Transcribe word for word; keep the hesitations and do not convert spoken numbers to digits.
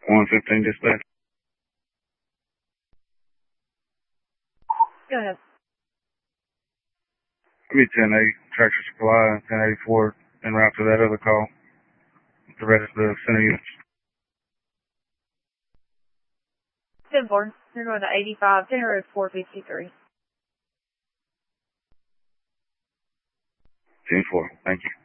one fifteen dispatch. Go ahead. Give me ten eight, Tractor Supply, ten eighty-four, en route to that other call. The rest of the center units. ten four, you're going to eighty-five, ten road four fifty-three. ten four, thank you.